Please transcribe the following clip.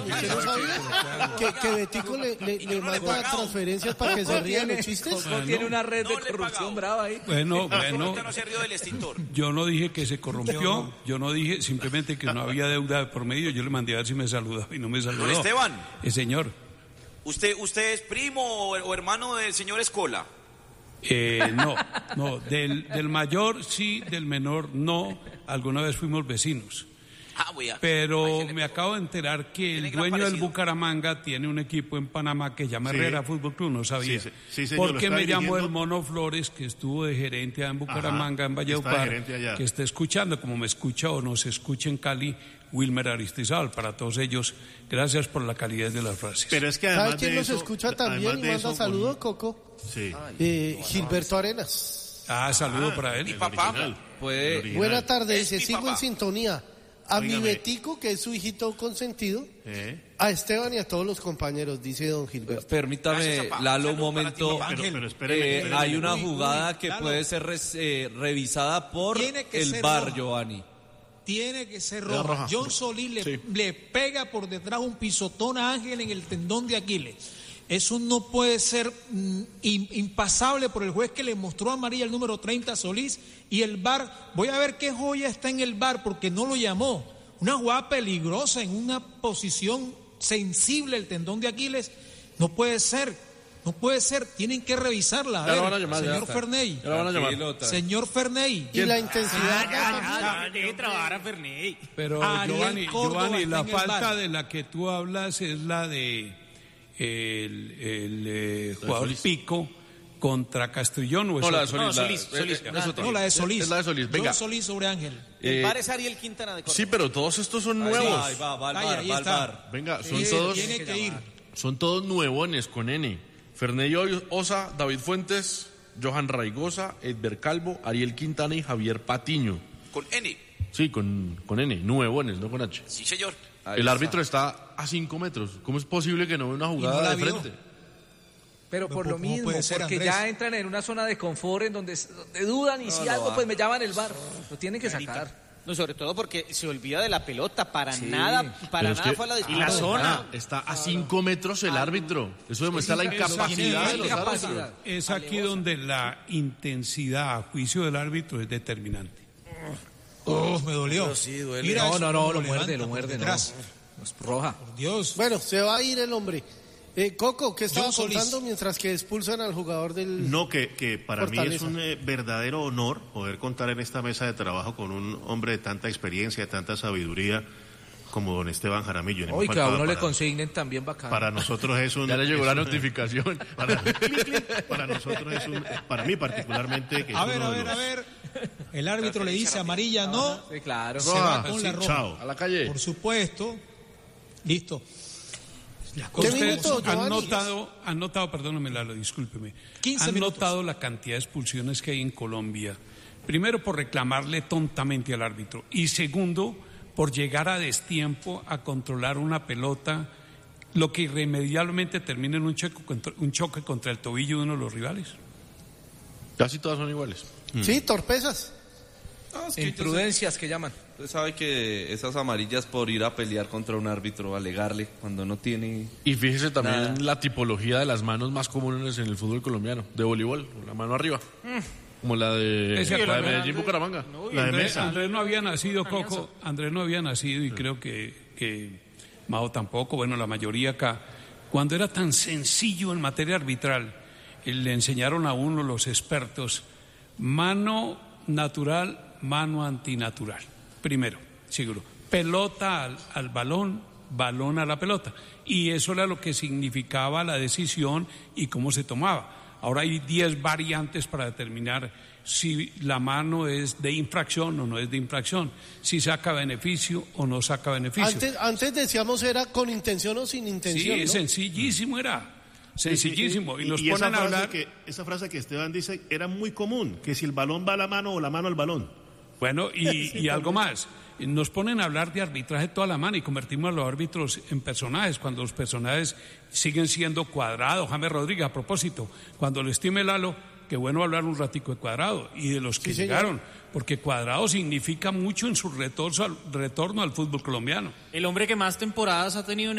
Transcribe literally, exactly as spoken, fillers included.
¿Usted no sabía que, que Betico le, le, le manda transferencias para que se rían los chistes? Bueno, tiene una red de corrupción brava ahí. Bueno, bueno. No se rió del extintor. Yo no dije que se corrompió, yo no dije simplemente que no había deuda por medio. Yo le mandé a ver si me saludaba y no me saludó. Don Esteban. Eh, señor. ¿Usted, usted es primo o, o hermano del señor Escola? Eh, no, no, del, del mayor sí, del menor no. Alguna vez fuimos vecinos. Ah, voy a... Pero me acabo de enterar que el dueño del Bucaramanga tiene un equipo en Panamá que se llama sí. Herrera Fútbol Club, no sabía. Sí, sí, sí, Porque me llamó el Mono Flores, que estuvo de gerente en Bucaramanga, Ajá, en Valledupar, que está escuchando, como me escucha o nos escucha en Cali, Wilmer Aristizábal. Para todos ellos, gracias por la calidez de las frases. Pero es que además ¿Sabe quién de nos eso, escucha también y manda saludos, con... Coco? Sí. Eh, Gilberto Arenas. Ah, saludo ah, para él. Mi papá. Puede... Buena tarde, dice, sigo en sintonía. A Oígame. mi Betico, que es su hijito consentido, ¿Eh? a Esteban y a todos los compañeros, dice don Gilberto. Permítame, Gracias, Lalo, un momento. Pero, pero espéreme, eh, espéreme, hay una uy, jugada uy, que Lalo. puede ser res, eh, revisada por el V A R, Giovanni. Tiene que ser roja. roja. John Solís le, sí. le pega por detrás un pisotón a Ángel en el tendón de Aquiles. Eso no puede ser mm, impasable por el juez que le mostró amarilla el número treinta a Solís y el V A R. Voy a ver qué joya está en el V A R porque no lo llamó. Una jugada peligrosa en una posición sensible el tendón de Aquiles. No puede ser, no puede ser. Tienen que revisarla. A ver, van a llamar, señor Ferney. Ya van a llamar. Señor Ferney. Y la intensidad. Ah, ya, ya, trabajar a Ferney. Pero Giovanni, Giovanni la falta de la que tú hablas es la de el, el eh, jugador Pico contra Castrillón. ¿O es no, la de Solís. Solís. No, Solís, la, Solís, eh, no, es, no, la de Solís. Es la de Solís. Venga. John Solís sobre Ángel. El Eh, V A R es Ariel Quintana de Córdoba. Sí, pero todos estos son nuevos. Ahí va, va al Ahí, V A R, ahí va al está. V A R. Venga, son Sí, todos. Tiene que ir. Son todos nuevones con N. Ferney Osa, David Fuentes, Johan Raigosa, Edber Calvo, Ariel Quintana y Javier Patiño. Con N. Sí, con, con N, nuevones, no con H. Sí, señor. Ahí el está. Árbitro está a cinco metros. ¿Cómo es posible que no vea una jugada no de vio? frente? Pero por lo mismo, puede ser, porque Andrés? ya entran en una zona de confort en donde, donde dudan y no, si no, algo, va. pues me llaman el V A R. Lo tienen que sacar. No, sobre todo porque se olvida de la pelota, para sí. nada, para nada fue la Y la zona está a cinco metros el árbitro. Eso demuestra la incapacidad de los árbitros. Es aquí donde la intensidad a juicio del árbitro es determinante. Oh, me dolió. Sí, duele. Mira no, eso, no, no, lo lo muerde, levanta lo muerde, no. Detrás. No es roja. Por Dios. Bueno, se va a ir el hombre. Eh, Coco, ¿qué estaba John Solís. contando mientras que expulsan al jugador del No, que, que para Fortaleza. mí es un eh, verdadero honor poder contar en esta mesa de trabajo con un hombre de tanta experiencia, de tanta sabiduría como don Esteban Jaramillo. Hoy que a uno le consignen también bacán. Para nosotros es un... Ya le llegó la un, notificación. Para, para nosotros es un... Para mí particularmente... Que a es ver, uno a de ver, los... a ver. El árbitro le dice amarilla, no. Sí, claro. Se va con la roja. Chao. A la calle. Por supuesto. Listo. ¿Qué minuto, han Giovanni? notado, han notado, perdóname Lalo, discúlpeme, quince han minutos. notado la cantidad de expulsiones que hay en Colombia. Primero por reclamarle tontamente al árbitro y segundo por llegar a destiempo a controlar una pelota, lo que irremediablemente termina en un choque contra, un choque contra el tobillo de uno de los rivales. Casi todas son iguales. Sí, torpezas. No, es que imprudencias que llaman. Usted sabe que esas amarillas por ir a pelear contra un árbitro, alegarle cuando no tiene... Y fíjese también nada. en la tipología de las manos más comunes en el fútbol colombiano, de voleibol, con la mano arriba. Mm. Como la de, Ese la de Andrés, Medellín Bucaramanga. No, la de Andrés, Mesa. Andrés no había nacido, Coco. Andrés no había nacido y creo que, que Mao tampoco, bueno, la mayoría acá. Cuando era tan sencillo en materia arbitral, eh, le enseñaron a uno los expertos, mano natural, mano antinatural. Primero, seguro. Pelota al, al balón, balón a la pelota. Y eso era lo que significaba la decisión y cómo se tomaba. Ahora hay diez variantes para determinar si la mano es de infracción o no es de infracción, si saca beneficio o no saca beneficio. Antes, antes decíamos era con intención o sin intención, Sí, ¿no? sencillísimo era. Sencillísimo. Y, y, y, y nos y ponen esa a hablar... frase que, esa frase que Esteban dice era muy común, que si el balón va a la mano o la mano al balón. Bueno, y, y algo más. Nos ponen a hablar de arbitraje toda la mano y convertimos a los árbitros en personajes, cuando los personajes siguen siendo Cuadrado, James Rodríguez. A propósito, cuando le estime Lalo, qué bueno hablar un ratico de Cuadrado y de los que sí, llegaron, porque Cuadrado significa mucho en su retorno al, retorno al fútbol colombiano. El hombre que más temporadas ha tenido en